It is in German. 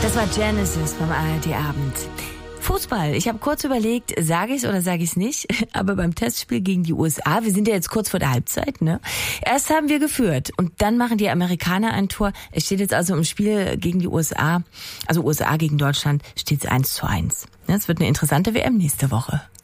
Das war Genesis beim ARD-Abend. Fußball. Ich habe kurz überlegt, sage ich es oder sage ich es nicht, aber beim Testspiel gegen die USA, wir sind ja jetzt kurz vor der Halbzeit, ne? Erst haben wir geführt und dann machen die Amerikaner ein Tor. Es steht jetzt also im Spiel gegen die USA, also USA gegen Deutschland, steht es 1:1. Es wird eine interessante WM nächste Woche.